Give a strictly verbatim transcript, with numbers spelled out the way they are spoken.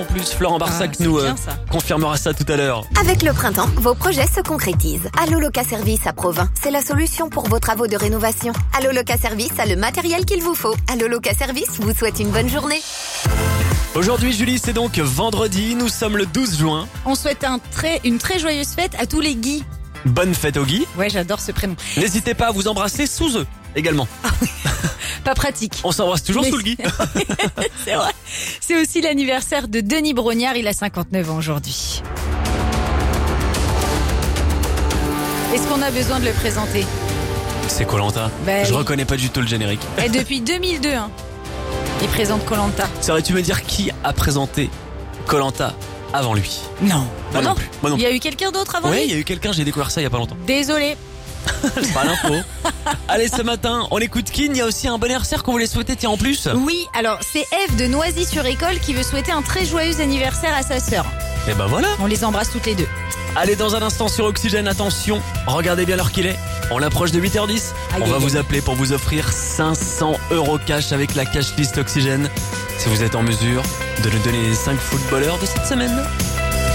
En plus, Florent Barsac Ah, nous c'est bien, euh, ça. confirmera ça tout à l'heure. Avec le printemps, vos projets se concrétisent. Allo Loca Service à Provins, c'est la solution pour vos travaux de rénovation. Allo Loca Service a le matériel qu'il vous faut. Allo Loca Service vous souhaite une bonne journée. Aujourd'hui, Julie, c'est donc vendredi. Nous sommes le douze juin. On souhaite un très, une très joyeuse fête à tous les Guy. Bonne fête aux Guy. Ouais, j'adore ce prénom. N'hésitez pas à vous embrasser sous eux également. Pas pratique. On s'embrasse toujours Mais- sous le Guy. C'est vrai. C'est aussi l'anniversaire de Denis Brognard. Il a cinquante-neuf ans aujourd'hui. Est-ce qu'on a besoin de le présenter? C'est Koh-Lanta. Ben Je oui. reconnais pas du tout le générique. Et depuis deux mille deux, hein, il présente Koh Lanta. Saurais-tu me dire qui a présenté Koh-Lanta avant lui? Non. Moi non plus. Moi non Il y a eu quelqu'un d'autre avant Oui, lui? il y a eu quelqu'un, j'ai découvert ça il y a pas longtemps. Désolé. C'est pas l'info. Allez, ce matin, on écoute Kin. Il y a aussi un bon anniversaire qu'on voulait souhaiter, tiens, en plus. Oui, alors c'est Eve de Noisy-sur-École qui veut souhaiter un très joyeux anniversaire à sa sœur. Et ben voilà. On les embrasse toutes les deux. Allez, dans un instant sur Oxygène, attention, regardez bien l'heure qu'il est. On approche de huit heures dix. Aïe, On va aïe, vous aïe. appeler pour vous offrir cinq cents euros cash avec la cash list Oxygène. Si vous êtes en mesure de nous donner les cinq footballeurs de cette semaine.